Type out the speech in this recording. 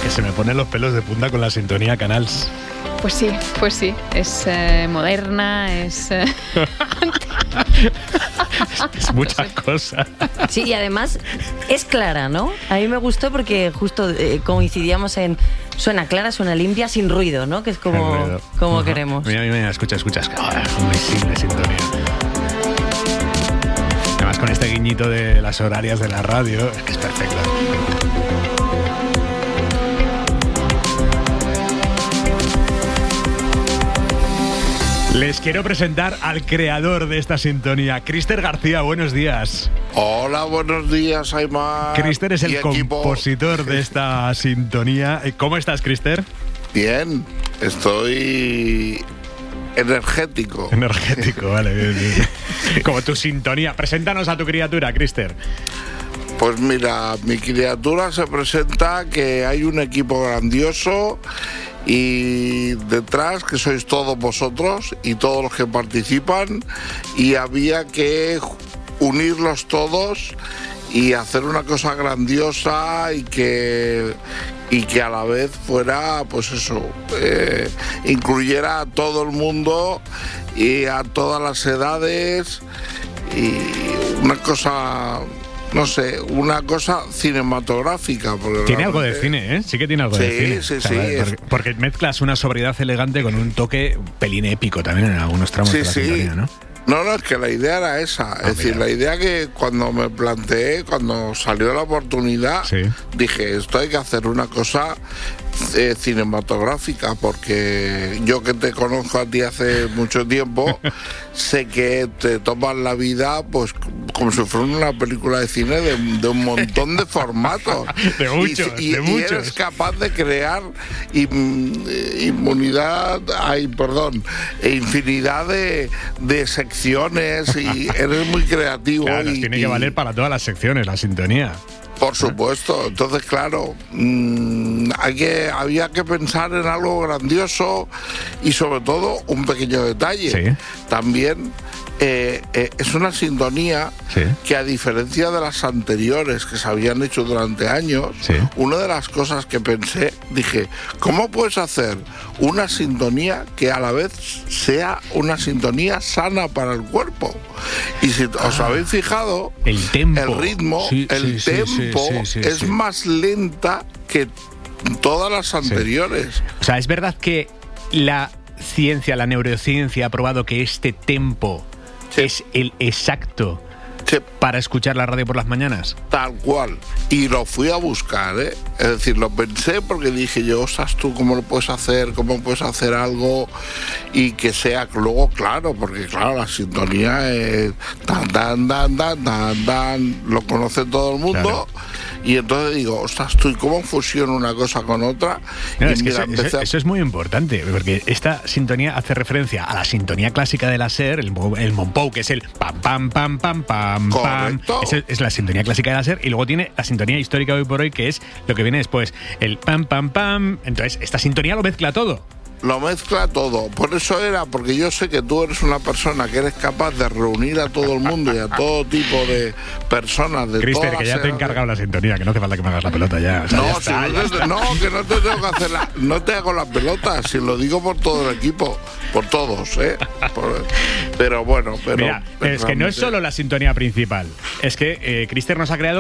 Que se me ponen los pelos de punta con la sintonía Canals. Pues sí. Es moderna, es muchas cosas. Sí, y además es clara, ¿no? A mí me gustó porque justo coincidíamos en suena clara, suena limpia, sin ruido, ¿no? Que es como queremos. Mira, escucha. Muy simple sintonía. Además con este guiñito de las horarias de la radio, es que es perfecto. Les quiero presentar al creador de esta sintonía, Crister García. Buenos días. Hola, buenos días, Aymar. Crister es el compositor de esta sintonía. ¿Cómo estás, Crister? Bien, estoy energético. Vale. Bien. Como tu sintonía. Preséntanos a tu criatura, Crister. Pues mira, mi criatura se presenta que hay un equipo grandioso y detrás que sois todos vosotros y todos los que participan, y había que unirlos todos y hacer una cosa grandiosa y que a la vez fuera, pues eso, incluyera a todo el mundo y a todas las edades, y una cosa... No sé, una cosa cinematográfica. Tiene algo de cine, ¿eh? Sí que tiene algo de cine. Sí. Porque mezclas una sobriedad elegante con un toque pelín épico también en algunos tramos de la sintonía, ¿no? No, es que la idea era esa. Es decir, la idea que cuando me planteé, cuando salió la oportunidad, dije, esto hay que hacer una cosa cinematográfica, porque yo que te conozco a ti hace mucho tiempo, sé que te tomas la vida pues como si fuera una película de cine de un montón de formatos. de muchos. Y eres capaz de crear infinidad de secciones, y eres muy creativo. Claro, tiene que valer para todas las secciones, la sintonía. Por supuesto. Entonces, claro, había que pensar en algo grandioso y sobre todo un pequeño detalle. También es una sintonía que, a diferencia de las anteriores que se habían hecho durante años, una de las cosas que pensé, dije, ¿cómo puedes hacer una sintonía que a la vez sea una sintonía sana para el cuerpo? Y si os habéis fijado, el ritmo, el tempo es más lenta que todas las anteriores. O sea, es verdad que la neurociencia ha probado que este tempo es el exacto para escuchar la radio por las mañanas. Tal cual. Y lo fui a buscar, ¿eh? Es decir, lo pensé porque dije yo, ostras, tú, ¿cómo lo puedes hacer? ¿Cómo puedes hacer algo? Y que sea luego, claro, porque claro, la sintonía es tan, lo conoce todo el mundo. Claro. Y entonces digo, ostras, tú, ¿y cómo fusiono una cosa con otra? No, y es mira, que eso es muy importante, porque esta sintonía hace referencia a la sintonía clásica de la SER, el Monpou, que es el pam, pam, pam, pam, pam, pam. Es la sintonía clásica de la SER, y luego tiene la sintonía histórica hoy por hoy, que es lo que viene después, el pam, pam, pam. Entonces, esta sintonía lo mezcla todo. Lo mezcla todo. Por eso porque yo sé que tú eres una persona que eres capaz de reunir a todo el mundo y a todo tipo de personas de Crister, que ya te he encargado la sintonía, que no hace falta que me hagas la pelota ya. O sea, que no te tengo que hacer no te hago la pelota, si lo digo por todo el equipo, por todos, pero bueno, Mira, es que no es solo la sintonía principal, es que Crister nos ha creado